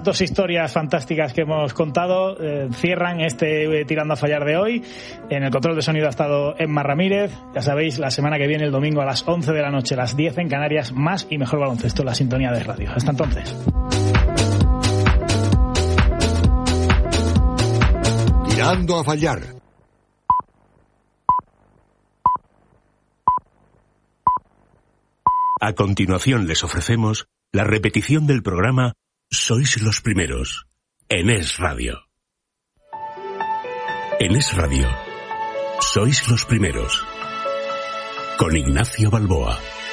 dos historias fantásticas que hemos contado cierran este Tirando a Fallar de hoy. En el control de sonido ha estado Emma Ramírez. Ya sabéis, la semana que viene, el domingo a las 11 de la noche, las 10 en Canarias, más y mejor baloncesto en la sintonía de radio. Hasta entonces. Tirando a Fallar. A continuación les ofrecemos la repetición del programa Sois los Primeros, en Es Radio. En Es Radio, Sois los Primeros, con Ignacio Balboa.